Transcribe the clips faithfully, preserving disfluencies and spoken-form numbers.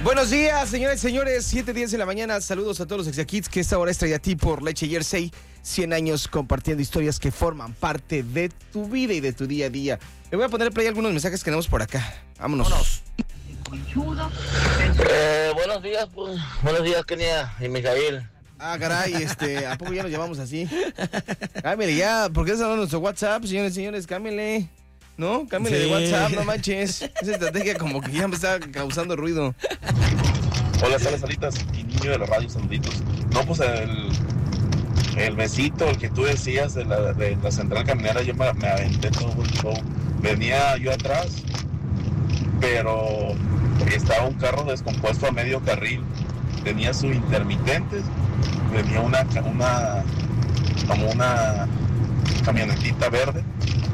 Buenos días, señores y señores, siete diez de la mañana. Saludos a todos los Exakids que esta hora es traída a ti por Leche Jersey. cien años compartiendo historias que forman parte de tu vida y de tu día a día. Le voy a poner play algunos mensajes que tenemos por acá. Vámonos. Vámonos. Eh, buenos días, pues. Buenos días, Kenia y Mijail. Ah, caray, este, ¿a poco ya nos llamamos así? Cámbiale ya, ¿por qué estás hablando nuestro WhatsApp, señores y señores? Cámbiale. ¿No? Cámbiale sí. de WhatsApp, no manches. Esa estrategia como que ya me está causando ruido. Hola, salas, salitas y niño de la radio, saluditos. No, pues el, el besito, el que tú decías de la, de la central caminera, yo me, me aventé todo el show. Venía yo atrás, pero estaba un carro descompuesto a medio carril. Tenía sus intermitentes, venía una, una, como una camionetita verde.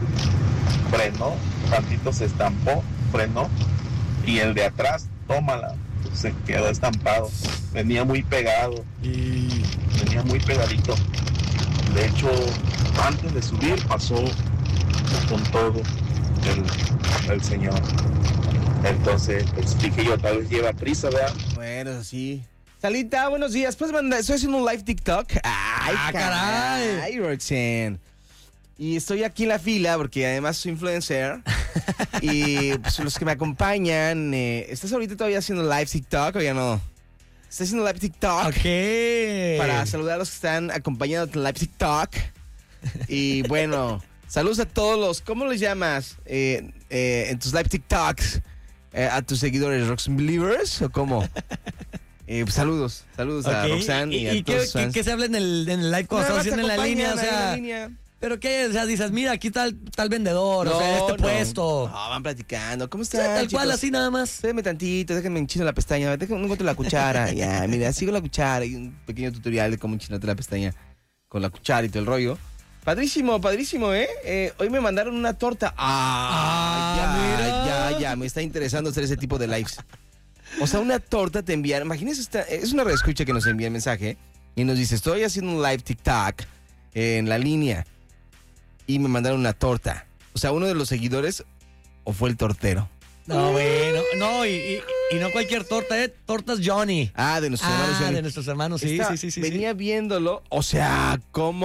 Frenó, tantito se estampó, frenó, y el de atrás, tómala, se quedó estampado. Venía muy pegado, y venía muy pegadito. De hecho, antes de subir pasó con todo el, el señor. Entonces, pues dije yo, tal vez lleva prisa, ¿verdad? Bueno, sí. Salita, buenos días. Pues manda, estoy haciendo un live TikTok. ¡Ay, ah, caray! ¡Ay, Roxanne! Y estoy aquí en la fila porque además soy influencer. Y pues los que me acompañan, eh, ¿estás ahorita todavía haciendo live TikTok o ya no? Estás haciendo live TikTok. Ok. Para saludar a los que están acompañando en live TikTok. Y bueno, saludos a todos los, ¿cómo los llamas? Eh, eh, en tus live TikToks. Eh, a tus seguidores, Roxanne Believers, ¿o cómo? Eh, pues, saludos, saludos okay. a Roxanne y, y, y a ¿Y todos qué, qué se habla en el, en el live cuando no, estás haciendo en la línea? O sea, línea. ¿Pero qué? O sea, dices, mira, aquí está el, está el vendedor, no, o sea, este no, puesto. No, van platicando. ¿Cómo están, o sea, tal chicos? cual, así nada más. Espérenme tantito, déjenme enchino la pestaña. Déjenme encuentro la cuchara. Ya, mira, sigo la cuchara. Y un pequeño tutorial de cómo enchinarte la pestaña con la cuchara y todo el rollo. Padrísimo, padrísimo, ¿eh? eh hoy me mandaron una torta. Ah, ah ya, mira. ya, ya. Me está interesando hacer ese tipo de lives. O sea, una torta te envían. Imagínense, esta, es una reescucha que nos envía el mensaje y nos dice, estoy haciendo un live TikTok en la línea. Y me mandaron una torta. O sea, uno de los seguidores o fue el tortero. No, bueno, no, y, y, y no cualquier torta, ¿eh? Tortas Johnny. Ah, de nuestros ah, hermanos. Ah, de nuestros hermanos, sí, Esta, sí, sí, sí. Venía sí. viéndolo, o sea,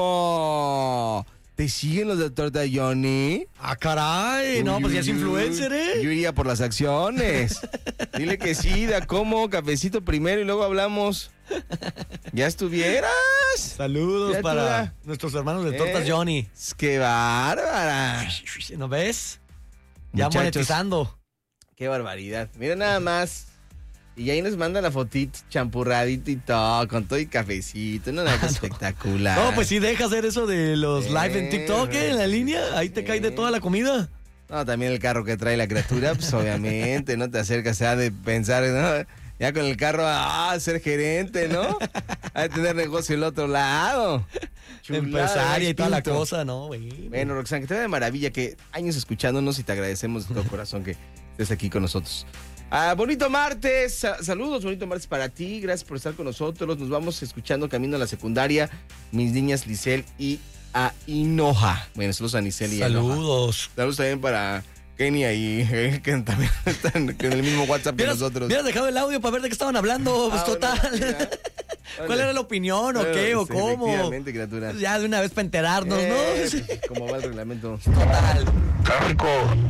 ¿cómo te siguen los de torta Johnny? Ah, caray, no, uy, pues ya es influencer, ¿eh? Yo iría por las acciones. Dile que sí, da como, cafecito primero y luego hablamos. ¿Ya estuvieras? Saludos ya para tú, nuestros hermanos de Tortas ¿Eh? Johnny. ¡Qué bárbara! ¿No ves? Ya Muchachos, monetizando. ¡Qué barbaridad! Mira nada más. Y ahí nos manda la fotito champurradito y todo, con todo y cafecito. No, nada, ah, espectacular. No, pues sí, deja hacer eso de los eh, live en TikTok, ¿eh? En la línea. Ahí te eh. cae de toda la comida. No, también el carro que trae la criatura, pues obviamente, no te acercas a de pensar, ¿no? Ya con el carro a ah, ser gerente, ¿no? A tener negocio el otro lado. Empresaria y toda la cosa, ¿no? Güey. Bueno, Roxanne, que te vaya de maravilla, que años escuchándonos y te agradecemos de todo corazón que estés aquí con nosotros. Ah, bonito martes, Sa- saludos, bonito martes para ti, gracias por estar con nosotros. Nos vamos escuchando camino a la secundaria, mis niñas Lisel y Ainoja. Bueno, saludos a Lisel y Ainoja. Saludos. Saludos también para Kenia y eh, que también están en el mismo WhatsApp que nosotros. Hubieras dejado el audio para ver de qué estaban hablando, pues ah, total. Bueno, mira, vale. ¿Cuál era la opinión o bueno, qué o cómo? Efectivamente, criatura. Pues ya de una vez para enterarnos, eh, ¿no? Pues, ¿cómo va el reglamento? Total. Tráfico.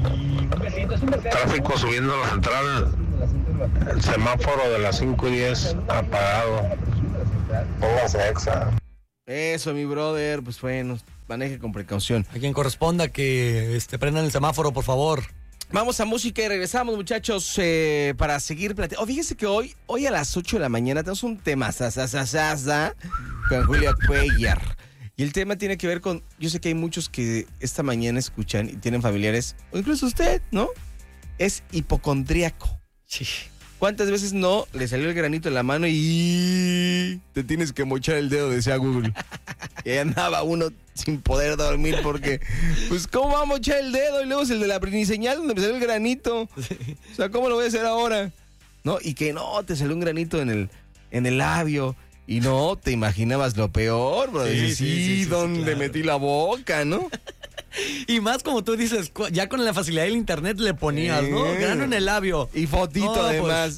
Tráfico subiendo a la central. El semáforo de las cinco y diez apagado. Póngase exa. Eso, mi brother, pues bueno, maneje con precaución. A quien corresponda que este, prendan el semáforo, por favor. Vamos a música y regresamos, muchachos, eh, para seguir platicando. Oh, fíjense que hoy, hoy a las ocho de la mañana tenemos un tema sasasasasa con Julia Cuellar. Y el tema tiene que ver con, yo sé que hay muchos que esta mañana escuchan y tienen familiares, o incluso usted, ¿no? Es hipocondríaco. Sí. ¿Cuántas veces no le salió el granito en la mano y te tienes que mochar el dedo, decía Google? Y ahí andaba uno sin poder dormir porque, pues, ¿cómo va a mochar el dedo? Y luego es el de la señal donde me salió el granito. Sí. O sea, ¿cómo lo voy a hacer ahora? ¿No? Y que no, te salió un granito en el, en el labio. Y no, te imaginabas lo peor, bro. Sí, sí, sí, sí, sí ¿dónde sí, claro. metí la boca, no? Y más como tú dices, ya con la facilidad del internet le ponías, ¿no? Grano en el labio. Y fotito, no, además. Pues,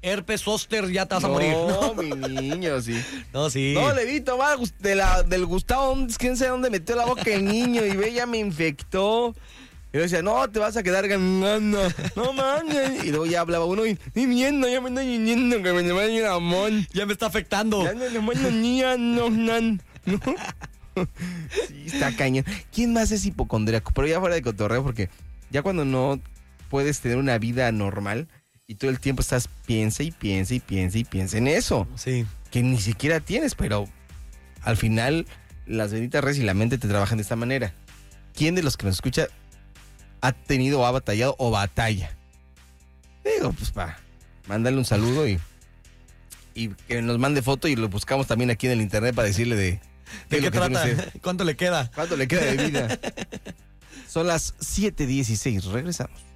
herpes zóster, ya te vas a no, morir. No, mi niño, sí. No, sí. No, Levito, va de la, del Gustavo, quién sabe dónde metió la boca el niño y ve, ya me infectó. Y luego decía, no, te vas a quedar ganando. No mames. Y luego ya hablaba uno y, ni viendo, ya me estoy viniendo que me llevan el amor. Ya me está afectando. Ya no le mando niña, no, nan. ¿No? Sí, está cañón. ¿Quién más es hipocondríaco? Pero ya fuera de cotorreo, porque ya cuando no puedes tener una vida normal y todo el tiempo estás piensa y piensa y piensa y piensa en eso. Sí. Que ni siquiera tienes, pero al final las benditas redes y la mente te trabajan de esta manera. ¿Quién de los que nos escucha ha tenido o ha batallado o batalla? Digo, pues pa, mándale un saludo y, y que nos mande foto y lo buscamos también aquí en el internet para decirle de... ¿De qué trata? Usted. ¿Cuánto le queda? ¿Cuánto le queda de vida? Son las siete dieciséis, regresamos.